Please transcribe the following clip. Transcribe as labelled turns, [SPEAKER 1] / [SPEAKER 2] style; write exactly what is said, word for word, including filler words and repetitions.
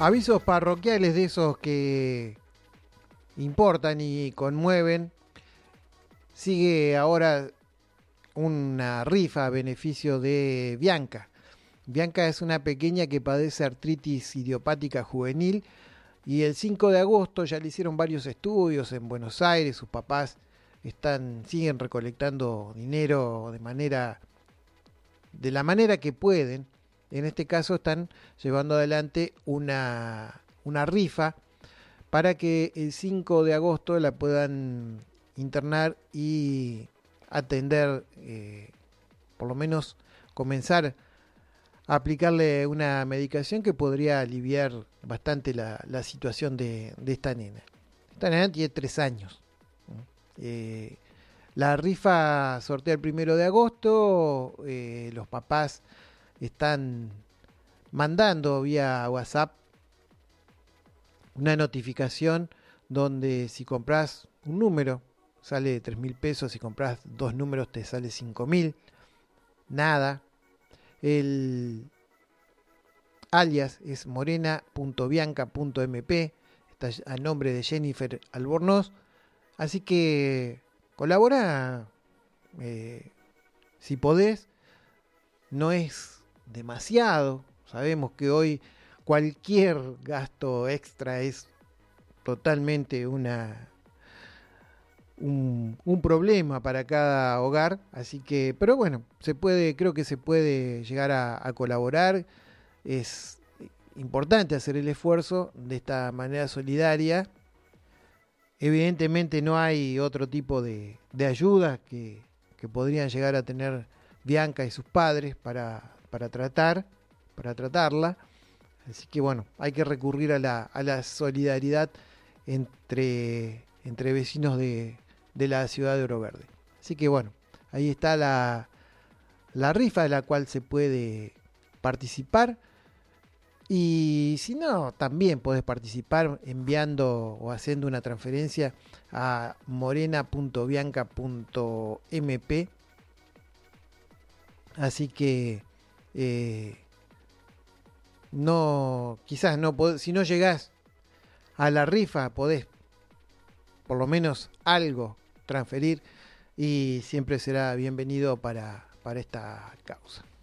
[SPEAKER 1] Avisos parroquiales de esos que importan y conmueven. Sigue ahora una rifa a beneficio de Bianca. Bianca es una pequeña que padece artritis idiopática juvenil y el cinco de agosto ya le hicieron varios estudios en Buenos Aires. Sus papás están siguen recolectando dinero de manera de la manera que pueden. En este caso están llevando adelante una, una rifa para que el cinco de agosto la puedan internar y atender, eh, por lo menos comenzar a aplicarle una medicación que podría aliviar bastante la, la situación de, de esta nena. Esta nena tiene tres años. Eh, la rifa sortea el primero de agosto. Eh, los papás están mandando vía WhatsApp una notificación donde si compras un número sale tres mil pesos, si compras dos números te sale cinco mil. Nada. El alias es morena punto bianca punto m p, está a nombre de Jennifer Albornoz, así que colabora eh, si podés. No es demasiado, sabemos que hoy cualquier gasto extra es totalmente una un, un problema para cada hogar, así que, pero bueno, se puede, creo que se puede llegar a, a colaborar. Es importante hacer el esfuerzo de esta manera solidaria. Evidentemente no hay otro tipo de, de ayuda que, que podrían llegar a tener Bianca y sus padres para, para tratar, para tratarla. Así que bueno, hay que recurrir a la, a la solidaridad entre, entre vecinos de, de la ciudad de Oro Verde. Así que bueno, ahí está la, la rifa de la cual se puede participar. Y si no, también podés participar enviando o haciendo una transferencia a morena punto bianca punto m p. Así que eh, no, quizás no podés, si no llegás a la rifa, podés por lo menos algo transferir y siempre será bienvenido para, para esta causa.